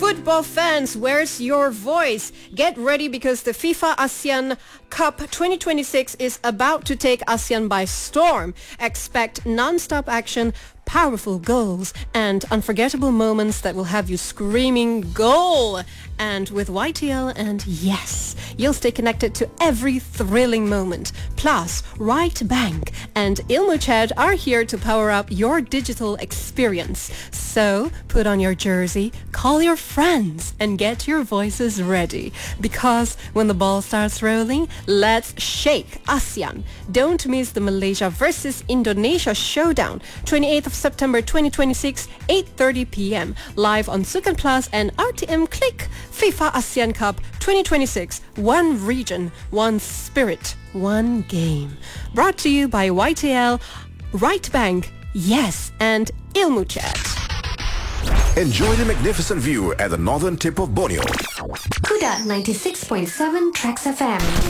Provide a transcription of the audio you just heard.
Football fans, where's your voice? Get ready because the FIFA ASEAN Cup 2026 is about to take ASEAN by storm. Expect non-stop action, powerful goals, and unforgettable moments that will have you screaming goal. And with YTL and yes, you'll stay connected to every thrilling moment. Plus, Right Bank and Ilmuchat are here to power up your digital experience. So, put on your jersey, call your friends, and get your voices ready. Because when the ball starts rolling, let's shake ASEAN. Don't miss the Malaysia versus Indonesia showdown, 28th of September 2026, 8:30 p.m. Live on Sukan Plus and RTM Click. FIFA ASEAN Cup 2026. One region, one spirit, one game. Brought to you by YTL, Right Bank, Yes, and Ilmuchat. Enjoy the magnificent view at the northern tip of Borneo. Kuda 96.7 Trax FM.